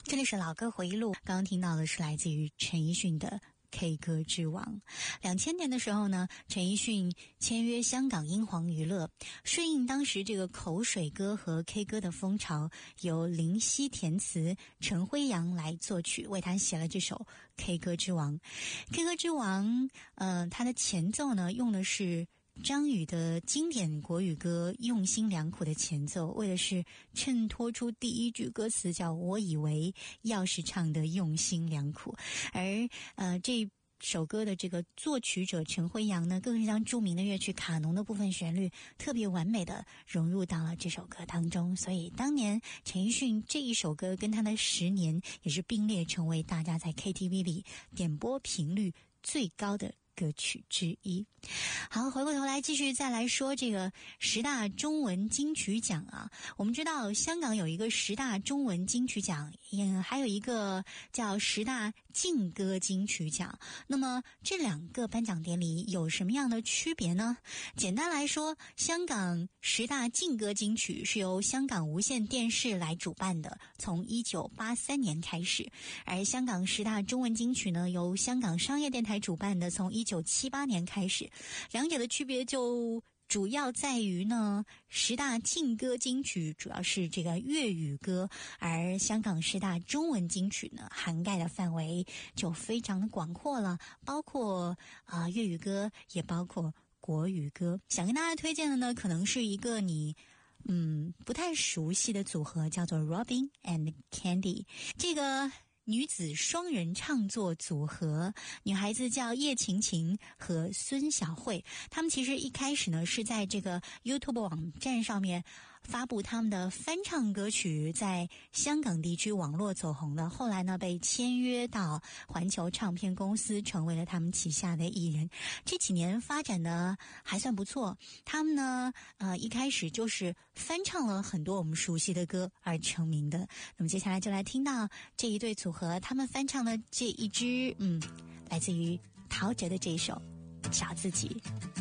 这里是老歌回忆录，刚刚听到的是来自于陈奕迅的 K 歌之王。2000年的时候呢，陈奕迅签约香港英皇娱乐，顺应当时这个口水歌和 K 歌的风潮，由林夕填词，陈辉阳来作曲，为他写了这首 K 歌之王。K 歌之王，他的前奏呢用的是张宇的经典国语歌用心良苦的前奏，为的是衬托出第一句歌词叫我以为要是唱的用心良苦。而这首歌的这个作曲者陈辉阳呢，更是将著名的乐曲卡农的部分旋律特别完美的融入到了这首歌当中，所以当年陈奕迅这一首歌跟他的10年也是并列成为大家在 KTV 里点播频率最高的歌曲之一。好，回过头来继续再来说这个10大中文金曲奖啊。我们知道香港有一个10大中文金曲奖，还有一个叫10大劲歌金曲奖。那么这两个颁奖典礼有什么样的区别呢？简单来说，香港10大劲歌金曲是由香港无线电视来主办的，从1983年开始。而香港10大中文金曲呢，由香港商业电台主办的，从1978年开始。两者的区别就主要在于呢，10大劲歌金曲主要是这个粤语歌，而香港10大中文金曲呢，涵盖的范围就非常的广阔了，包括粤语歌，也包括国语歌。想跟大家推荐的呢，可能是一个你不太熟悉的组合，叫做 Robin and Candy。这个女子双人唱作组合，女孩子叫叶晴晴和孙晓慧。她们其实一开始呢是在这个 YouTube 网站上面发布他们的翻唱歌曲，在香港地区网络走红的，后来呢被签约到环球唱片公司，成为了他们旗下的艺人。这几年发展的还算不错，他们呢一开始就是翻唱了很多我们熟悉的歌而成名的。那么接下来就来听到这一对组合他们翻唱的这一支来自于陶喆的这一首《找自己》。